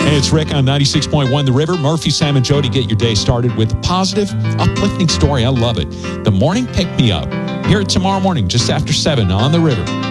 Hey, it's Rick on 96.1 The River. Murphy, Sam, and Jody get your day started with a positive, uplifting story. I love it. The Morning Pick Me Up. Hear it tomorrow morning just after 7 on The River.